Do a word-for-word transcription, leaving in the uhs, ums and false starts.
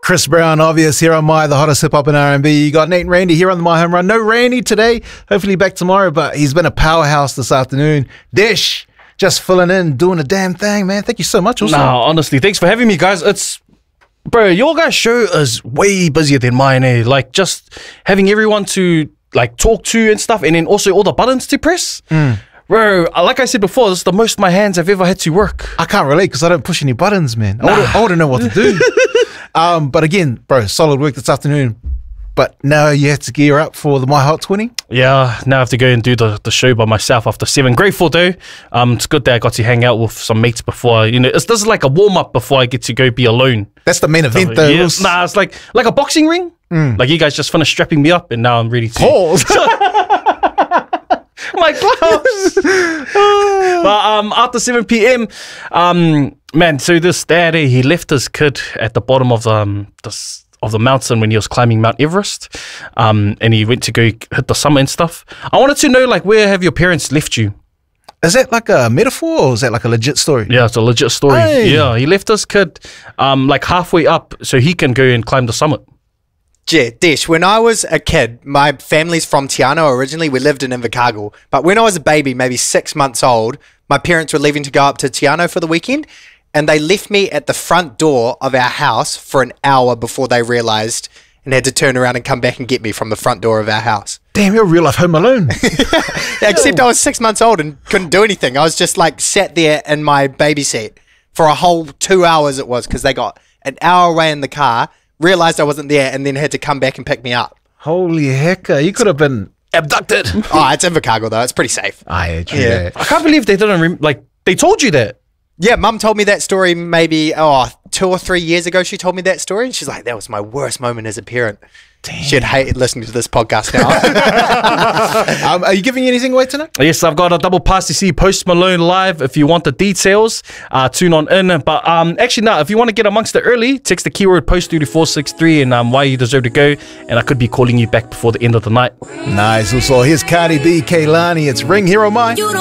Chris Brown, obvious here on My, the hottest hip-hop and R and B. You got Nate and Randy here on the My Home Run. No Randy today. Hopefully back tomorrow, but he's been a powerhouse this afternoon. Dish, just filling in, doing a damn thing, man. Thank you so much. Also. No, honestly, thanks for having me, guys. It's, bro, your guys' show is way busier than mine, eh? Like, just having everyone to, like, talk to and stuff, and then also all the buttons to press. Mm. Bro, like I said before, this is the most my hands have ever had to work. I can't relate because I don't push any buttons, man. I, Nah. wouldn't, I wouldn't know what to do. um, but again, bro, solid work this afternoon. But now you have to gear up for the My Hot twenty. Yeah, now I have to go and do the, the show by myself after seven. Grateful though. Um, it's good that I got to hang out with some mates before. You know, it's, this is like a warm up before I get to go be alone. That's the main event, So, though. yeah, nah, it's like like a boxing ring. Mm. Like you guys just finished strapping me up, and now I'm ready to. Pause. My gloves. But um, after seven p.m, um, man, so this daddy, he left his kid at the bottom of the um, this. of the mountain when he was climbing Mount Everest, um, and he went to go hit the summit and stuff. I wanted to know, like, where have your parents left you? Is that like a metaphor or is that like a legit story? Yeah, it's a legit story. Hey. Yeah, he left his kid um, like halfway up so he can go and climb the summit. Yeah, Desh, when I was a kid, my family's from Te Anau originally. We lived in Invercargill. But when I was a baby, maybe six months old, my parents were leaving to go up to Te Anau for the weekend. And they left me at the front door of our house for an hour before they realised and had to turn around and come back and get me from the front door of our house. Damn, you're real life Home Alone. Except I was six months old and couldn't do anything. I was just like sat there in my baby seat for a whole two hours it was because they got an hour away in the car, realised I wasn't there, and then had to come back and pick me up. Holy heck, uh, you could have been abducted. Oh, it's Invercargill though. It's pretty safe. Ah, yeah, true Yeah. that. I can't believe they didn't, rem- like, they told you that. Yeah, Mum told me that story maybe oh two or three years ago. She told me that story, and she's like, "That was my worst moment as a parent." Damn. She'd hate listening to this podcast now. um, are you giving anything away tonight? Yes, I've got a double pass to see Post Malone live. If you want the details, uh, tune on in. But um, actually, no, if you want to get amongst it early, text the keyword post three four six three and um, why you deserve to go. And I could be calling you back before the end of the night. Nice. So here's Cardi B, Kaylani. It's Ring Hero Mine.